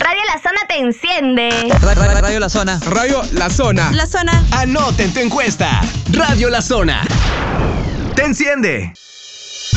Radio La Zona te enciende. Radio La Zona. Radio La Zona. La Zona. Anota en tu encuesta. Radio La Zona te enciende.